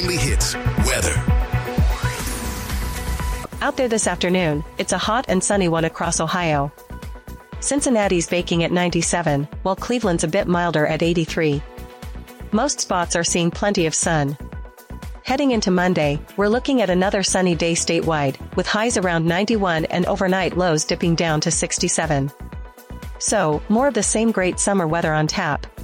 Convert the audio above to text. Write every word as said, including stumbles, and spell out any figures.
Weekly Hits weather. Out there this afternoon, it's a hot and sunny one across Ohio. Cincinnati's baking at ninety-seven, while Cleveland's a bit milder at eighty-three. Most spots are seeing plenty of sun. Heading into Monday, we're looking at another sunny day statewide, with highs around ninety-one and overnight lows dipping down to sixty-seven. So, more of the same great summer weather on tap,